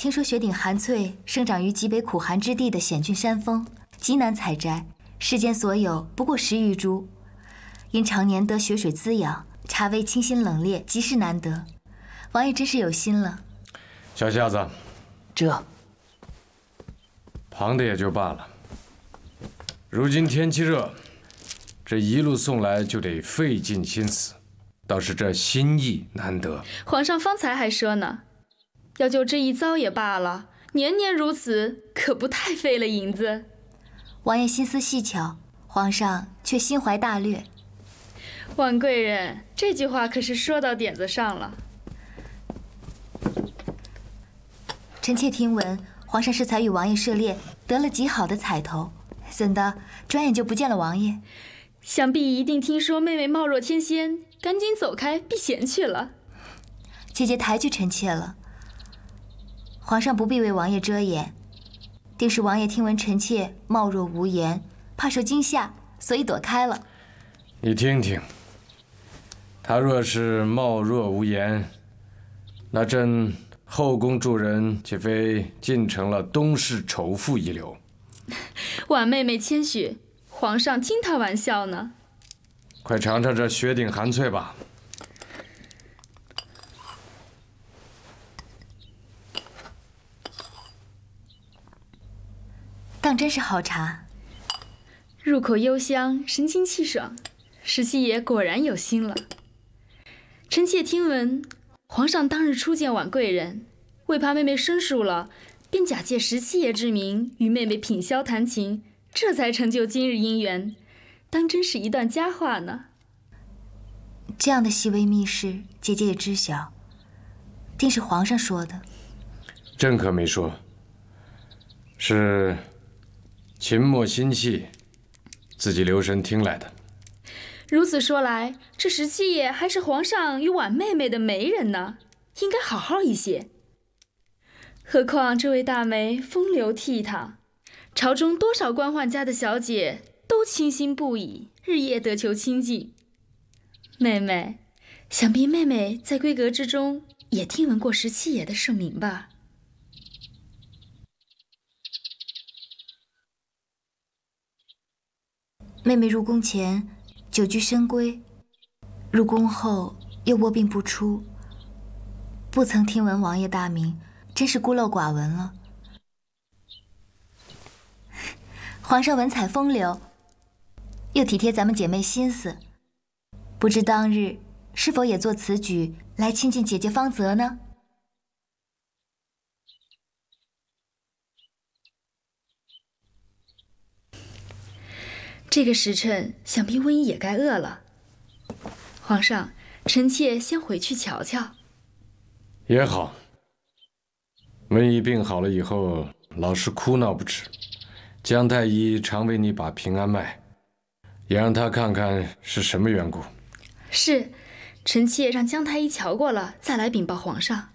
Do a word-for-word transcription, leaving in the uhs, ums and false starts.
听说雪顶寒翠生长于极北苦寒之地的险峻山峰，极难采摘，世间所有不过十余株。因常年得雪水滋养，茶味清新冷冽，极是难得。王爷真是有心了。 小瞎子， 这旁的也就罢了，如今天气热，这一路送来就得费尽心思，倒是这心意难得。 皇上方才还说呢，要就这一遭也罢了，年年如此，可不太费了银子。 王爷心思细巧，皇上却心怀大略。 婉贵人，这句话可是说到点子上了。 臣妾听闻，皇上适才与王爷涉猎，得了极好的彩头，怎的转眼就不见了王爷？ 想必一定听说妹妹貌若天仙，赶紧走开避嫌去了。 姐姐抬举臣妾了，皇上不必为王爷遮掩，定是王爷听闻臣妾貌若无颜，怕受惊吓，所以躲开了。 你听听，他若是貌若无颜，那朕后宫主人岂非进成了东市丑妇一流？ 婉妹妹谦虚，皇上听她玩笑呢。 快尝尝这雪顶寒翠吧。 当真是好茶， 入口幽香，神清气爽，十七爷果然有心了。臣妾听闻，皇上当日初见婉贵人，为怕妹妹生疏了，便假借十七爷之名与妹妹品箫弹琴，这才成就今日姻缘，当真是一段佳话呢。 这样的细微密事，姐姐也知晓，定是皇上说的。 朕可没说，是秦墨心细，自己留神听来的。 如此说来，这十七爷还是皇上与婉妹妹的媒人呢，应该好好一些。何况这位大媒风流倜傥，朝中多少官宦家的小姐都倾心不已，日夜得求亲近。妹妹，想必妹妹在闺阁之中也听闻过十七爷的盛名吧？ 妹妹入宫前久居深闺，入宫后又卧病不出，不曾听闻王爷大名，真是孤陋寡闻了。皇上文采风流，又体贴咱们姐妹心思，不知当日是否也做此举来亲近姐姐芳泽呢？ 这个时辰，想必温衣也该饿了。皇上，臣妾先回去瞧瞧。 也好，温衣病好了以后，老是哭闹不止。姜太医常为你把平安脉，也让他看看是什么缘故。 是，臣妾让姜太医瞧过了，再来禀报皇上。